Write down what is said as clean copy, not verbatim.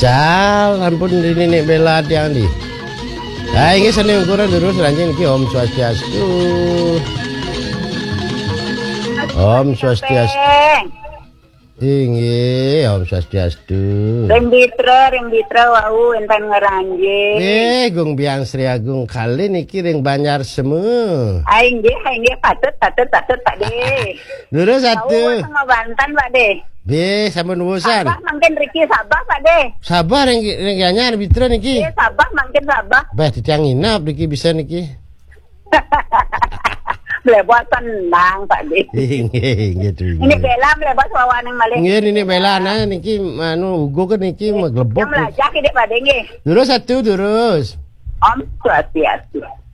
Cal, ampun ini nek bela tiang di. Nah, ini seni ukuran terus ranjing iki Om Swastiastu. Om Swastiastu. Inggih, Om Swastiastu. Ring bitra wau enten ngeranjing. Gung Biang Sri Agung kali niki ring Banjar semu. Inggih patut Pak De. Lurus satu. Sama Banten Pak De. Sampun wusan. Sabah mangkin Riki Sabah Pak De. Sabar ring anyar bitra niki. Sabah mangkin Sabah. Titiang nginap niki bisa niki. Mlebot tenang Pak De. Gitu. Ini bela mlebot wawaning malih. Nggih ini belana niki ugo kan niki meglebok. Yang melajak iki Pak De nggih. Terus satu terus. Om Swastiastu.